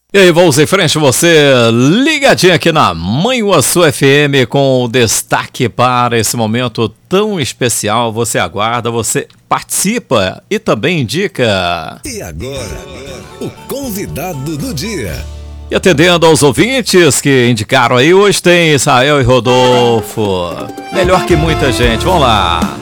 E aí, vamos em frente, você ligadinho aqui na Manhuaçu FM com o destaque para esse momento tão especial. Você aguarda, você participa e também indica. E agora, o convidado do dia. E atendendo aos ouvintes que indicaram aí, hoje tem Israel e Rodolfo. Melhor que muita gente, vamos lá.